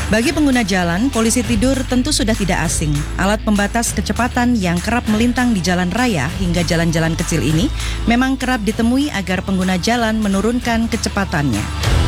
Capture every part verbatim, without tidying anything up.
Bagi pengguna jalan, polisi tidur tentu sudah tidak asing. Alat pembatas kecepatan yang kerap melintang di jalan raya hingga jalan-jalan kecil ini memang kerap ditemui agar pengguna jalan menurunkan kecepatannya.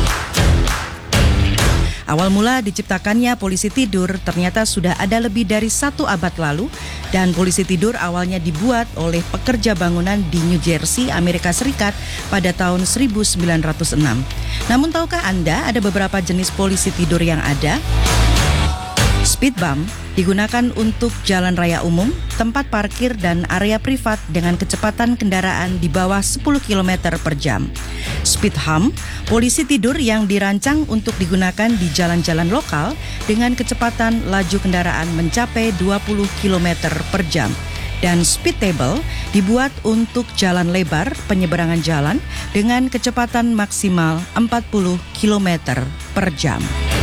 Awal mula diciptakannya polisi tidur ternyata sudah ada lebih dari satu abad lalu, dan polisi tidur awalnya dibuat oleh pekerja bangunan di New Jersey, Amerika Serikat pada tahun seribu sembilan ratus enam. Namun tahukah Anda ada beberapa jenis polisi tidur yang ada? Speed bump digunakan untuk jalan raya umum, tempat parkir, dan area privat dengan kecepatan kendaraan di bawah sepuluh kilometer per jam. Speed hump, polisi tidur yang dirancang untuk digunakan di jalan-jalan lokal dengan kecepatan laju kendaraan mencapai dua puluh kilometer per jam. Dan speed table dibuat untuk jalan lebar penyeberangan jalan dengan kecepatan maksimal empat puluh kilometer per jam.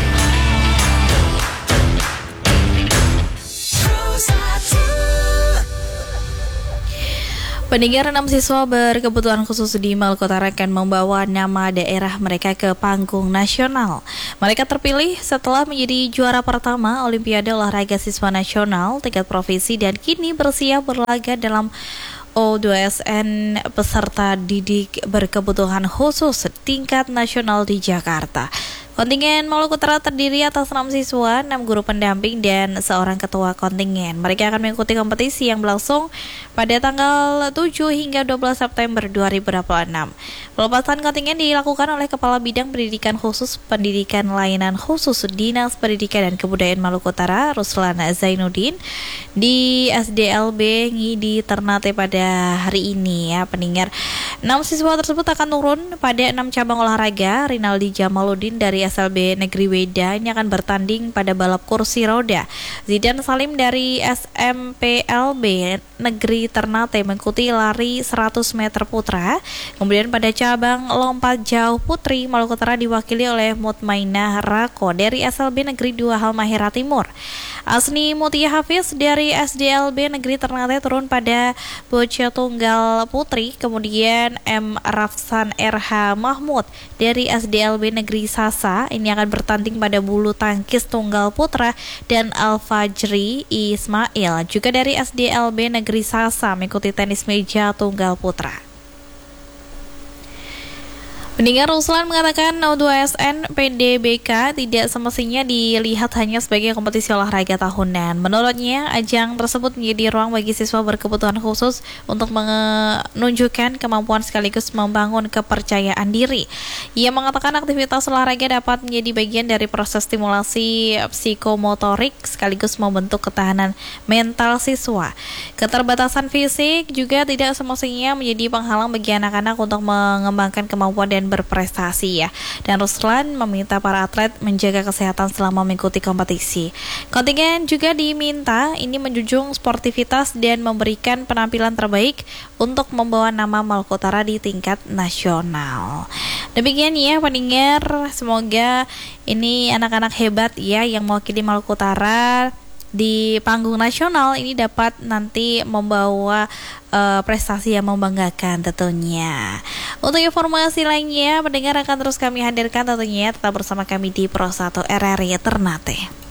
Pendengar, enam siswa berkebutuhan khusus di Maluku Utara akan membawa nama daerah mereka ke panggung nasional. Mereka terpilih setelah menjadi juara pertama Olimpiade Olahraga Siswa Nasional tingkat provinsi dan kini bersiap berlaga dalam O dua S N peserta didik berkebutuhan khusus tingkat nasional di Jakarta. Kontingen Maluku Utara terdiri atas enam siswa, enam guru pendamping, dan seorang ketua kontingen. Mereka akan mengikuti kompetisi yang berlangsung pada tanggal tujuh hingga dua belas September dua ribu dua puluh enam. Pelepasan kontingen dilakukan oleh Kepala Bidang Pendidikan Khusus Pendidikan Layanan Khusus Dinas Pendidikan dan Kebudayaan Maluku Utara, Ruslan Zainuddin, di S D L B Ngidi Ternate pada hari ini ya pendengar. Enam siswa tersebut akan turun pada enam cabang olahraga. Rinaldi Jamaluddin dari S L B Negeri Weda ini akan bertanding pada balap kursi roda. Zidan Salim dari S M P L B Negeri Ternate mengikuti lari seratus meter putra. Kemudian pada cabang lompat jauh putri, Maluku Utara diwakili oleh Mutmainah Rako dari S L B Negeri dua Halmahera Timur. Asni Mutia Hafiz dari S D L B Negeri Ternate turun pada bocah tunggal putri. Kemudian M. Rafsan R H Mahmud dari S D L B Negeri Sasa ini akan bertanding pada bulu tangkis tunggal putra, dan Al-Fajri Ismail juga dari S D L B Negeri Sasa mengikuti tenis meja tunggal putra. Pendengar, Ruslan mengatakan O dua S N P D B K tidak semestinya dilihat hanya sebagai kompetisi olahraga tahunan. Menurutnya, ajang tersebut menjadi ruang bagi siswa berkebutuhan khusus untuk menunjukkan kemampuan sekaligus membangun kepercayaan diri. Ia mengatakan aktivitas olahraga dapat menjadi bagian dari proses stimulasi psikomotorik sekaligus membentuk ketahanan mental siswa. Keterbatasan fisik juga tidak semestinya menjadi penghalang bagi anak-anak untuk mengembangkan kemampuan dan berprestasi ya. Dan Ruslan meminta para atlet menjaga kesehatan selama mengikuti kompetisi. Kontingen juga diminta ini menjunjung sportivitas dan memberikan penampilan terbaik untuk membawa nama Maluku Utara di tingkat nasional. Demikian ya pendengar, semoga ini anak-anak hebat ya yang mewakili Maluku Utara di panggung nasional ini dapat nanti membawa uh, prestasi yang membanggakan tentunya. Untuk informasi lainnya, pendengar akan terus kami hadirkan tentunya. Tetap bersama kami di Pro satu R R I Ternate.